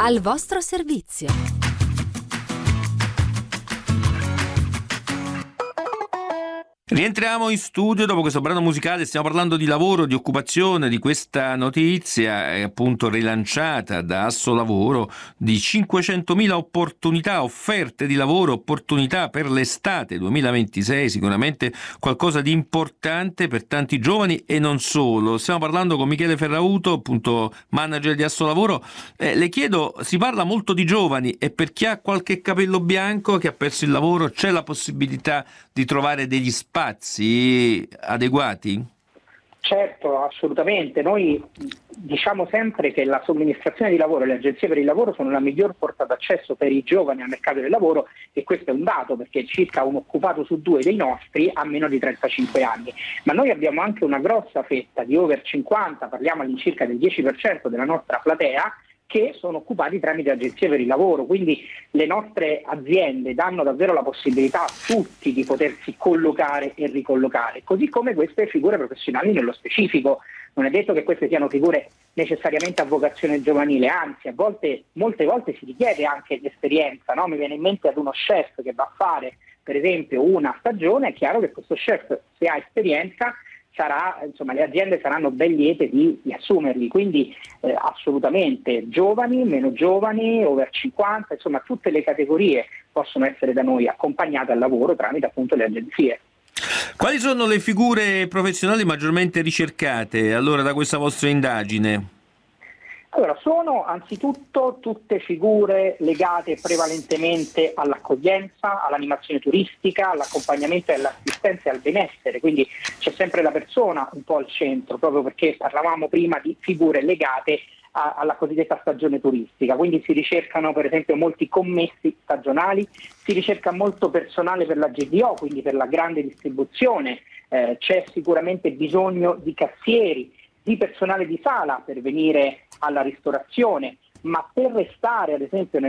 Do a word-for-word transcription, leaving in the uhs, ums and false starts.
Al vostro servizio. Rientriamo in studio dopo questo brano musicale. Stiamo parlando di lavoro, di occupazione, di questa notizia eh, appunto rilanciata da Assolavoro di cinquecentomila opportunità, offerte di lavoro, opportunità per l'estate duemilaventisei, sicuramente qualcosa di importante per tanti giovani e non solo. Stiamo parlando con Michele Ferrauto, appunto manager di Assolavoro. Eh, le chiedo, si parla molto di giovani e per chi ha qualche capello bianco che ha perso il lavoro c'è la possibilità di trovare degli spazi adeguati? Certo, assolutamente. Noi diciamo sempre che la somministrazione di lavoro e le agenzie per il lavoro sono la miglior porta d'accesso per i giovani al mercato del lavoro, e questo è un dato perché circa un occupato su due dei nostri ha meno di trentacinque anni. Ma noi abbiamo anche una grossa fetta di over cinquanta, parliamo all'incirca del dieci per cento della nostra platea, che sono occupati tramite agenzie per il lavoro, quindi le nostre aziende danno davvero la possibilità a tutti di potersi collocare e ricollocare, così come queste figure professionali nello specifico. Non è detto che queste siano figure necessariamente a vocazione giovanile, anzi a volte, molte volte si richiede anche l'esperienza, no? Mi viene in mente ad uno chef che va a fare per esempio una stagione, è chiaro che questo chef, se ha esperienza, sarà, insomma, le aziende saranno ben liete di, di assumerli, quindi eh, assolutamente giovani, meno giovani, over cinquanta, insomma tutte le categorie possono essere da noi accompagnate al lavoro tramite appunto le agenzie. Quali sono le figure professionali maggiormente ricercate allora da questa vostra indagine? Allora, sono anzitutto tutte figure legate prevalentemente all'accoglienza, all'animazione turistica, all'accompagnamento e all'assistenza e al benessere, quindi c'è sempre la persona un po' al centro, proprio perché parlavamo prima di figure legate a, alla cosiddetta stagione turistica, quindi si ricercano per esempio molti commessi stagionali, si ricerca molto personale per la G D O, quindi per la grande distribuzione, eh, c'è sicuramente bisogno di cassieri, di personale di sala per venire alla ristorazione, ma per restare ad esempio nel